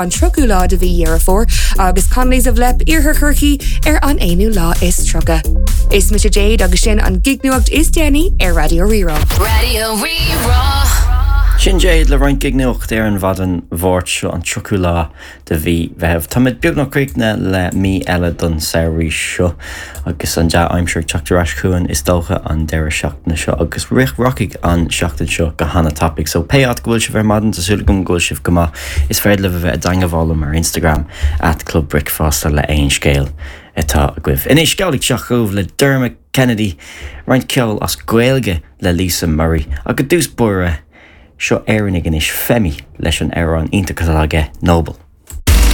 an trochu lá de bhí ar fór, agus conlays of lep ar churchaí ar an éanú lá is trocha. Is Mr. Jade agus sin an gignuacht is Jenny ar Radio Rerá. Radio Rerá. Sin Jade le roiint gignuacht ar an bhadan bhórt seo an trochu lá de bhí bheith. Tá mid beag nach críicne le mí eile don saoirí seo agus an deach aimseir teachtar ais chuan is dócha an deire seachtaine seo agus rockigh an seachtain seo go hanna topic. So péad gohfuil si bhar madan tasúla gom gohfuil sibh go maith is féad le bheith a daingehálam ar Instagram @Club Brickfast le aon scéal atá agcuibh. Inis scealaigh seachúh le Dermot Kennedy roiint ceol as gaeilge le Lisa Murray agus dús bura seo éireann inis femi leis an Éireann iontacha aige Noble.